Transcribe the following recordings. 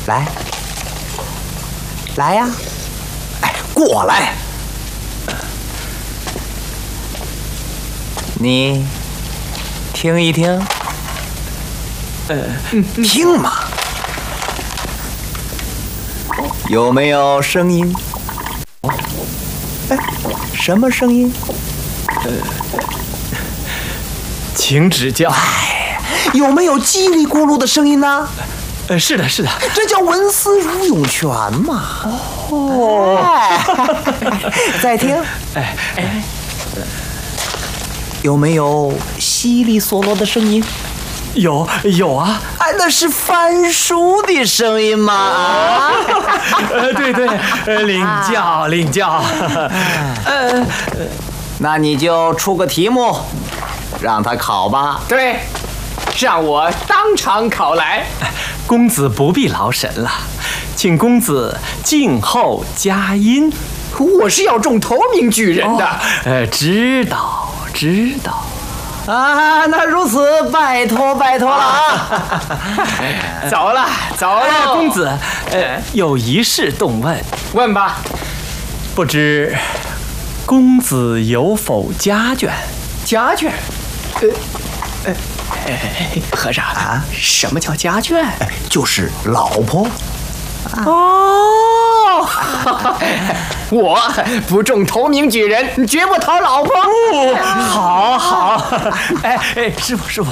来呀，哎，过来，你听一听，听嘛，有没有声音？哎，什么声音？ 请指教。 哎，有没有叽里咕噜的声音呢？ 是的，是的， 这叫文思如涌泉嘛。哦，再听，有没有稀里嗦啰的声音？ 有啊。 哎，那是翻书的声音嘛。 对，领教。 那你就出个题目，让他考吧。 对，让我当场考来。 公子不必劳神了，请公子静候佳音。 我是要中头名举人的。 知道。 啊，那如此，拜托了啊！ 走了。 公子，有一事动问。 问吧。 不知公子有否家眷？ 家眷？和尚啊，什么叫家眷？ 就是老婆。 哦，我不中头名举人，绝不讨老婆。 好。师傅，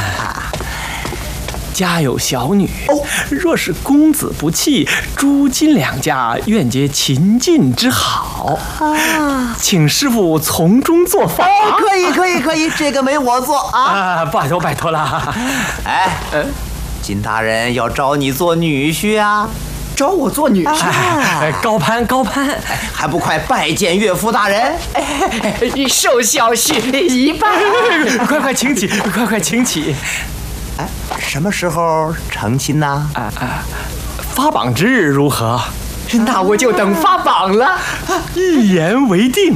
家有小女，若是公子不弃，诸金两家愿结秦晋之好。请师傅从中做法。 可以，这个没我做啊。 拜托了。 哎，金大人要招你做女婿啊。 招我做女婿？ 高攀， 还不快拜见岳父大人？ 受小婿一拜。 快请起。 哎，什么时候成亲呢？ 发榜之日如何？ 那我就等发榜了。 一言为定。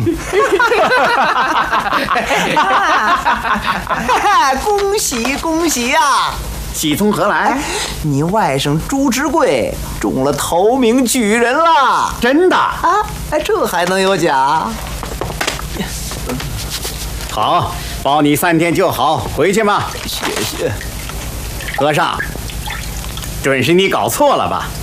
恭喜呀！ 喜从何来？ 你外甥朱之贵中了头名举人了。 真的啊？哎，这还能有假？ 好，包你3天就好，回去吧。 谢谢。 和尚，准是你搞错了吧？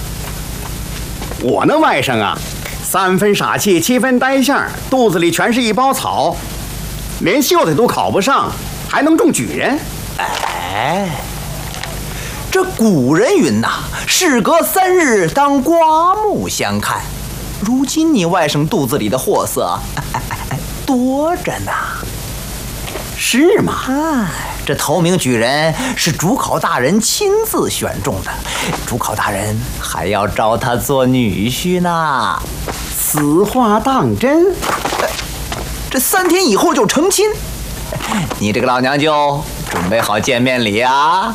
我那外甥啊，3分傻气，7分呆相，肚子里全是一包草，连秀才都考不上，还能中举人？ 哎，这古人云呐，事隔3日当刮目相看。如今你外甥肚子里的货色多着呢。 是吗？ 哎，这头名举人是主考大人亲自选中的，主考大人还要招他做女婿呢。 此话当真？ 这3天以后就成亲，你这个老娘舅准备好见面礼啊？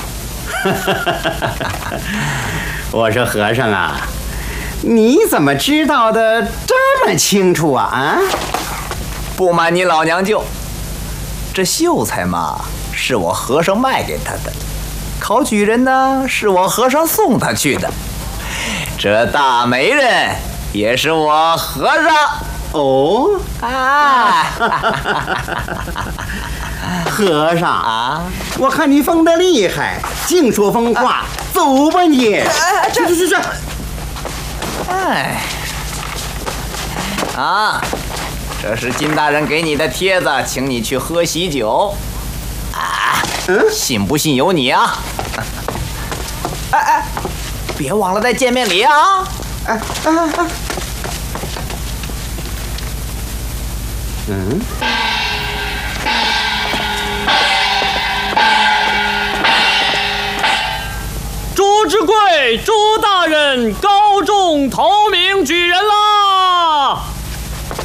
我说和尚啊，你怎么知道的这么清楚啊？啊？ 不瞒你老娘舅，这秀才嘛，是我和尚卖给他的；考举人呢，是我和尚送他去的；这大媒人也是我和尚。 哦，和尚啊， 我看你疯得厉害，净说疯话，走吧你！去！ 哎，这是金大人给你的帖子，请你去喝喜酒。信不信由你啊！别忘了带见面礼啊！ 朱之贵，朱大人高中头名举人了。